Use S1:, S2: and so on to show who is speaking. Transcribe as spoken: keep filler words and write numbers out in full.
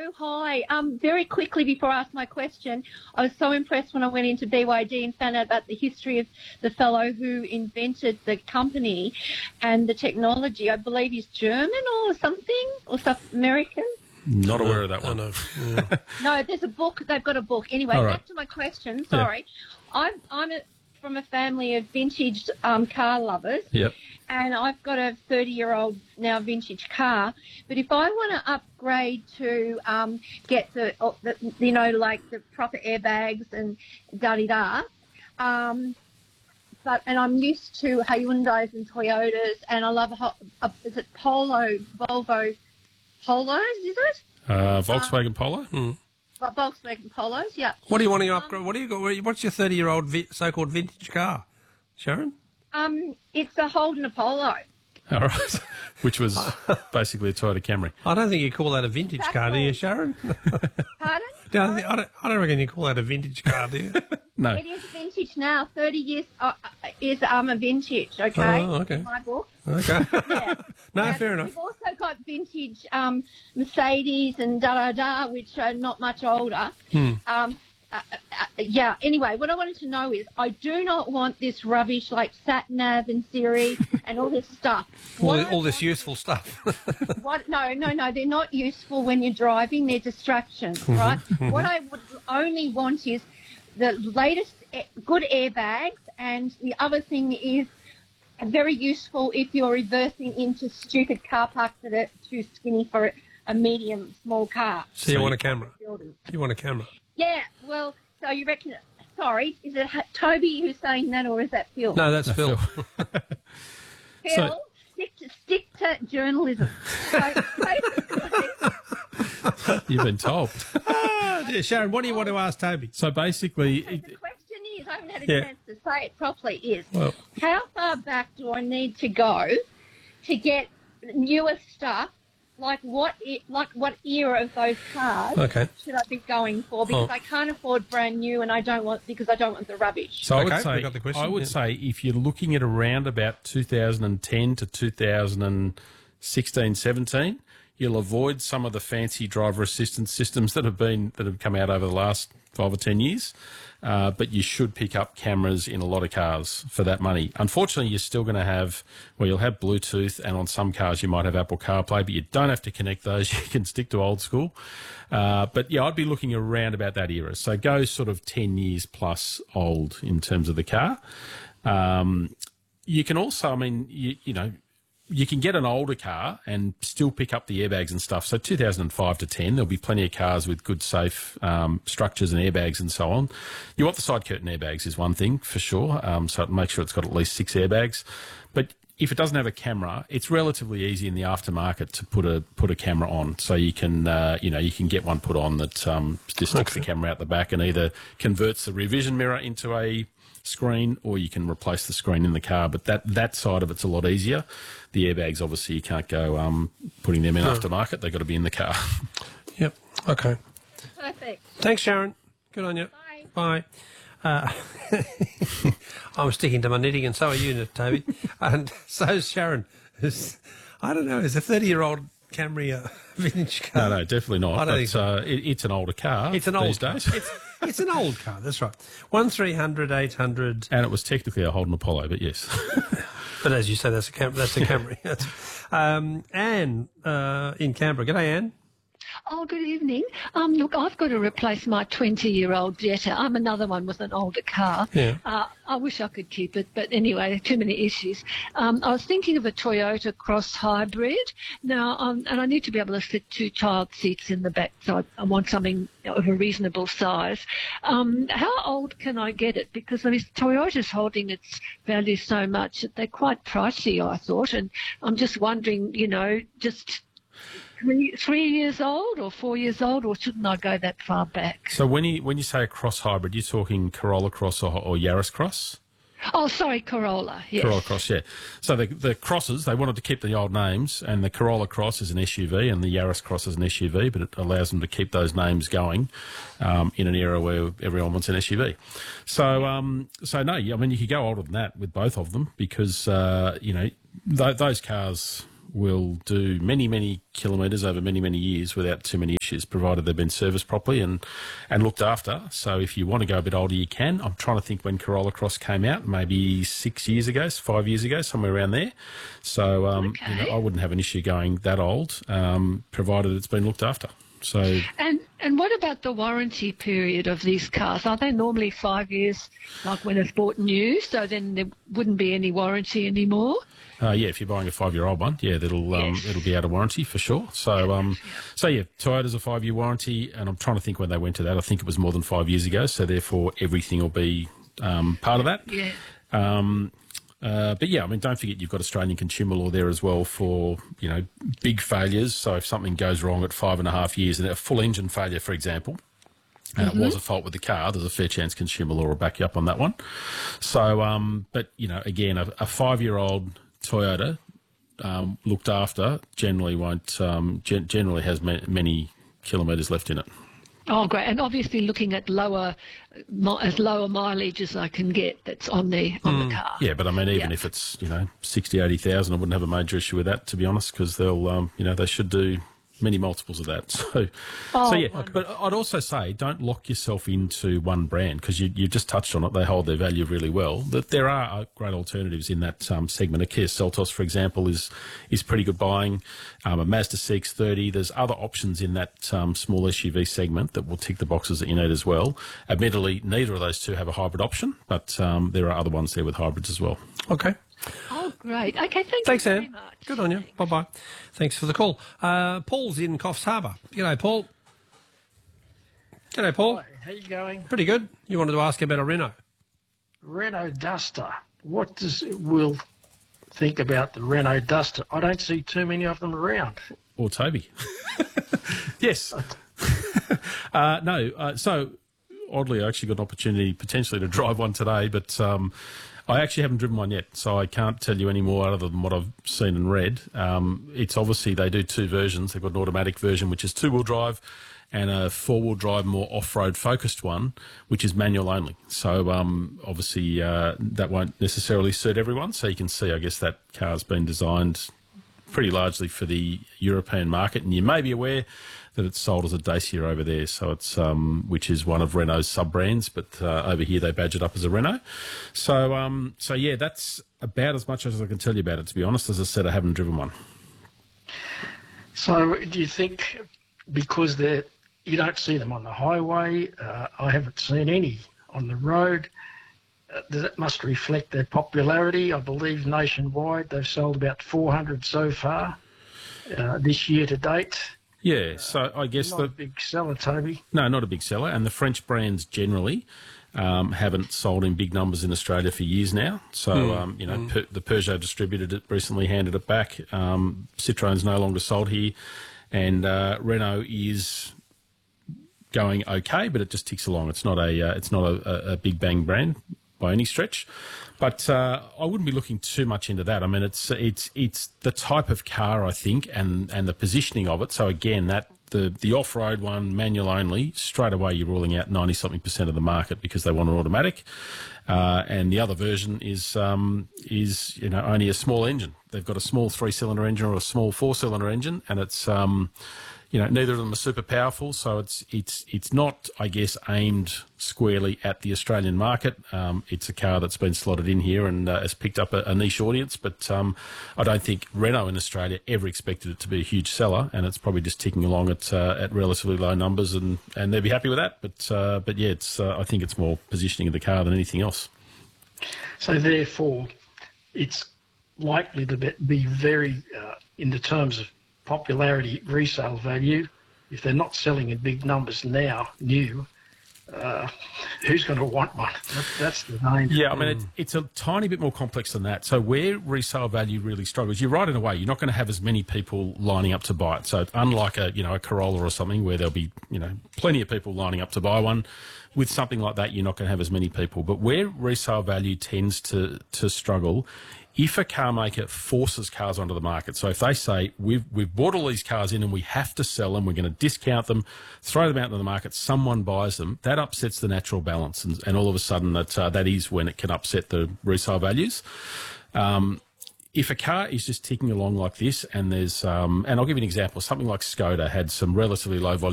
S1: Hello, hi. Um, very quickly before I ask my question, I was so impressed when I went into B Y D and found out about the history of the fellow who invented the company and the technology. I believe he's German or something, or South American.
S2: Not aware of that one.
S3: No, yeah.
S1: No, there's a book. They've got a book. Anyway,
S2: All right.
S1: back to my question. Sorry. I'm I'm a, from a family of vintage um, car lovers.
S2: Yep.
S1: And I've got a thirty-year-old now vintage car. But if I want to upgrade to um, get the, uh, the, you know, like the proper airbags and da-di-da, um, but and I'm used to Hyundais and Toyotas, and I love a, a is it Polo, Volvo Polos, is it?
S2: Uh, Volkswagen Polo?
S3: Mm.
S1: Well, Volkswagen Polos, yeah.
S3: What do you want to upgrade? What do you got? What's your thirty-year-old vi- so-called vintage car, Sharon?
S1: Um, it's a Holden Apollo.
S2: All right. Which was basically a Toyota Camry.
S3: I don't think you call that a vintage car, do you, Sharon?
S1: Pardon?
S3: No, I, think, I, don't, I don't reckon you call that a vintage car, do you?
S2: No.
S1: It is vintage now. Thirty years uh, is um a vintage. Okay.
S3: Oh, okay.
S1: In my book.
S3: Okay.
S1: Yeah.
S3: No,
S1: Yeah,
S3: fair enough.
S1: We've also got vintage um Mercedes and da da da, which are not much older.
S3: Hmm.
S1: Um. Uh, uh, yeah. Anyway, what I wanted to know is, I do not want this rubbish like sat nav and Siri and all this stuff.
S3: All,
S1: What
S3: the-
S1: I
S3: all this
S1: want-
S3: useful stuff.
S1: What? No, no, no. They're not useful when you're driving. They're distractions,
S3: Mm-hmm,
S1: right? What I would only want is the latest a- good airbags, and the other thing is very useful if you're reversing into stupid car parks that are too skinny for a medium small car.
S3: So you want a camera?
S1: Building.
S3: You want a camera?
S1: Yeah. Well, so you reckon? Sorry, is it H- Toby who's saying that, or is that Phil?
S3: No, that's Phil.
S1: Phil,
S2: So-
S1: stick to stick to journalism. So basically,
S2: You've been told.
S3: Ah, dear, Sharon, what do you want to ask Toby?
S2: So basically,
S1: the question is, I haven't had a
S3: Yeah.
S1: chance to say it properly, is
S2: well,
S1: how far back do I need to go to get newer stuff? Like what, e- like what era of those cars
S3: Okay.
S1: should I be going for? Because
S3: Oh.
S1: I can't afford brand new, and I don't want because I don't want the rubbish.
S2: so I
S3: Okay,
S2: would say,
S3: we got the question,
S2: I would
S3: yeah.
S2: say if you're looking at around about two thousand ten to two thousand sixteen, seventeen, you'll avoid some of the fancy driver assistance systems that have been that have come out over the last five or ten years. Uh, but you should pick up cameras in a lot of cars for that money. Unfortunately, you're still going to have, well, you'll have Bluetooth, and on some cars you might have Apple CarPlay, but you don't have to connect those. You can stick to old school. Uh, but yeah, I'd be looking around about that era. So go sort of ten years plus old in terms of the car. Um, you can also, I mean, you, you know, you can get an older car and still pick up the airbags and stuff. So two thousand five to ten, there'll be plenty of cars with good, safe um, structures and airbags and so on. You want the side curtain airbags is one thing for sure. Um, so make sure it's got at least six airbags. But if it doesn't have a camera, it's relatively easy in the aftermarket to put a put a camera on. So you can uh, you know you can get one put on that um, just sticks the camera out the back and either converts the rear vision mirror into a screen, or you can replace the screen in the car. But that that side of it's a lot easier. The airbags, obviously, you can't go um, putting them in aftermarket. They've got to be in the car.
S3: Yep. Okay.
S1: Perfect.
S3: Thanks, Sharon. Good on you.
S1: Bye.
S3: Bye. Uh, I'm sticking to my knitting, and so are you, Toby. And so's Sharon. Is- I don't know. Is a thirty-year-old Camry a vintage car?
S2: No, no, definitely not.
S3: I don't
S2: but,
S3: think so.
S2: uh, it, it's an older car.
S3: It's an
S2: these
S3: old car.
S2: days.
S3: It's, it's an old car. That's right. One three hundred eight hundred.
S2: And it was technically a Holden Apollo, but yes.
S3: But as you say, that's a Cam- that's a Camry. That's, um, Anne uh, in Canberra. G'day, Anne.
S4: Oh, good evening. Um, look, I've got to replace my twenty-year-old Jetta. I'm another one with an older car.
S3: Yeah.
S4: Uh, I wish I could keep it, but anyway, too many issues. Um, I was thinking of a Toyota Cross Hybrid. Now, um, and I need to be able to fit two child seats in the back, so I, I want something of a reasonable size. Um, how old can I get it? Because I mean, Toyota's holding its value so much that they're quite pricey, I thought, and I'm just wondering, you know, just Three, three years old or four years old, or shouldn't I go that far back?
S2: So when you when you say a cross hybrid, you're talking Corolla Cross or, or Yaris Cross?
S4: Oh, sorry, Corolla. Yes.
S2: Corolla Cross, yeah. So the the crosses, they wanted to keep the old names, and the Corolla Cross is an S U V, and the Yaris Cross is an S U V, but it allows them to keep those names going um, in an era where everyone wants an S U V. So, um, so no, I mean, you could go older than that with both of them because, uh, you know, th- those cars will do many, many kilometres over many, many years without too many issues, provided they've been serviced properly and, and looked after. So if you want to go a bit older, you can. I'm trying to think when Corolla Cross came out, maybe six years ago, five years ago, somewhere around there. So um,
S4: Okay.
S2: you know, I wouldn't have an issue going that old, um, provided it's been looked after. So
S4: And and what about the warranty period of these cars? Are they normally five years, like when it's bought new? So then there wouldn't be any warranty anymore.
S2: Uh, yeah, if you're buying a five-year-old one, yeah, that'll um,
S4: Yes.
S2: it'll be out of warranty for sure. So, um, so yeah, Toyota's a five-year warranty, and I'm trying to think when they went to that. I think it was more than five years ago. So therefore, everything will be um, part of that.
S4: Yeah.
S2: Um, uh, but yeah, I mean, don't forget you've got Australian consumer law there as well for you know big failures. So if something goes wrong at five and a half years, and a full engine failure, for example, and it was a fault with the car, there's a fair chance consumer law will back you up on that one. So, um, but you know, again, a, a five-year-old Toyota um, looked after generally won't um, gen- generally has ma- many kilometres left in it.
S4: Oh, great. And obviously looking at lower, mi- as lower mileage as I can get that's on the on the car.
S2: Yeah, but I mean, even
S4: Yeah.
S2: if it's you know sixty, eighty thousand, I wouldn't have a major issue with that, to be honest, because they'll um, you know they should do many multiples of that. So,
S4: Oh,
S2: so yeah. But I'd also say don't lock yourself into one brand because you you just touched on it. They hold their value really well. That there are great alternatives in that um, segment. A Kia Seltos, for example, is is pretty good buying. Um, a Mazda C X thirty. There's other options in that um, small S U V segment that will tick the boxes that you need as well. Admittedly, neither of those two have a hybrid option, but um, there are other ones there with hybrids as well.
S3: Okay.
S4: Oh, great. Okay, thank
S3: Thanks,
S4: you very
S3: Anne.
S4: much.
S3: Good on you. Bye-bye. Thanks for the call. Uh, Paul's in Coffs Harbour. G'day, Paul. G'day, Paul.
S5: Hi, how you going?
S3: Pretty good. You wanted to ask about a Renault.
S5: Renault Duster. What does Will think about the Renault Duster? I don't see too many of them around.
S2: Or Toby. Yes. uh, no, uh, so oddly, I actually got an opportunity potentially to drive one today, but um, I actually haven't driven one yet, so I can't tell you any more other than what I've seen and read. Um, it's obviously they do two versions. They've got an automatic version, which is two-wheel drive, and a four-wheel drive, more off-road focused one, which is manual only. So um, obviously uh, that won't necessarily suit everyone. So you can see, I guess, that car's been designed pretty largely for the European market, and you may be aware that it's sold as a Dacia over there, so it's um, which is one of Renault's sub-brands, but uh, over here they badge it up as a Renault. So, um, so yeah, that's about as much as I can tell you about it, to be honest. As I said, I haven't driven one.
S5: So do you think because they're, you don't see them on the highway, uh, I haven't seen any on the road, uh, that must reflect their popularity? I believe nationwide they've sold about four hundred so far uh, this year to date.
S2: Yeah, so I guess
S5: Not
S2: the
S5: a big seller, Toby.
S2: no, not a big seller, and the French brands generally um, haven't sold in big numbers in Australia for years now. So um, you know,
S3: mm.
S2: Pe- the Peugeot distributed it recently, handed it back. Um, Citroen's no longer sold here, and uh, Renault is going okay, but it just ticks along. It's not a uh, it's not a, a big bang brand by any stretch. But uh, I wouldn't be looking too much into that. I mean, it's it's it's the type of car, I think, and, and the positioning of it. So again, that the the off road one, manual only, straight away you're ruling out ninety something percent of the market because they want an automatic. Uh, and the other version is um, is you know only a small engine. They've got a small three cylinder engine or a small four cylinder engine, and it's um, you know neither of them are super powerful. So it's it's it's not, I guess, aimed squarely at the Australian market. Um, it's a car that's been slotted in here and uh, has picked up a, a niche audience, but um, I don't think Renault in Australia ever expected it to be a huge seller, and it's probably just ticking along at uh, at relatively low numbers, and, and they'll be happy with that. But uh, but yeah, it's uh, I think it's more positioning of the car than anything else.
S5: So therefore, it's likely to be- be very, uh, in the terms of popularity, resale value. If they're not selling in big numbers now, new, uh, who's going to want one? That, that's the name.
S2: Yeah, I mean, it's, it's a tiny bit more complex than that. So where resale value really struggles, you're right in a way, you're not going to have as many people lining up to buy it. So unlike a, you know, a Corolla or something where there'll be, you know, plenty of people lining up to buy one, with something like that, you're not going to have as many people. But where resale value tends to, to struggle, if a car maker forces cars onto the market, so if they say, we've, we've bought all these cars in and we have to sell them, we're going to discount them, throw them out into the market, someone buys them, that upsets the natural balance. And, and all of a sudden, that, uh, that is when it can upset the resale values. Um, if a car is just ticking along like this, and there's, um, and I'll give you an example, something like Skoda had some relatively low volume